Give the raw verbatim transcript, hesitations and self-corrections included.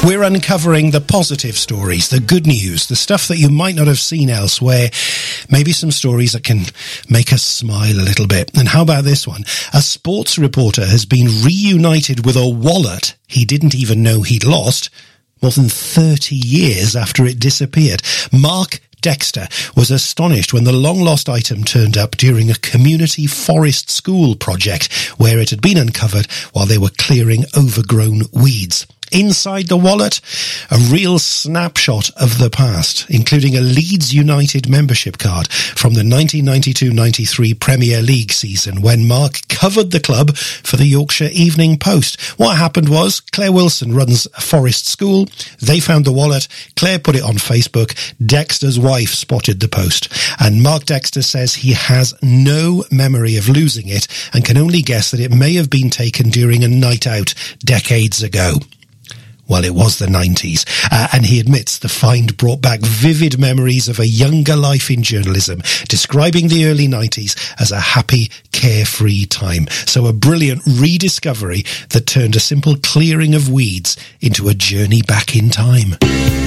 We're uncovering the positive stories, the good news, the stuff that you might not have seen elsewhere. Maybe some stories that can make us smile a little bit. And how about this one? A sports reporter has been reunited with a wallet he didn't even know he'd lost more than thirty years after it disappeared. Mark Dexter was astonished when the long-lost item turned up during a community forest school project where it had been uncovered while they were clearing overgrown weeds. Inside the wallet, a real snapshot of the past, including a Leeds United membership card from the nineteen ninety-two ninety-three Premier League season when Mark covered the club for the Yorkshire Evening Post. What happened was Claire Wilson runs a forest school. They found the wallet. Claire put it on Facebook. Dexter's wife spotted the post. And Mark Dexter says he has no memory of losing it and can only guess that it may have been taken during a night out decades ago. Well, it was the nineties, uh, and he admits the find brought back vivid memories of a younger life in journalism, describing the early nineties as a happy, carefree time. So a brilliant rediscovery that turned a simple clearing of weeds into a journey back in time.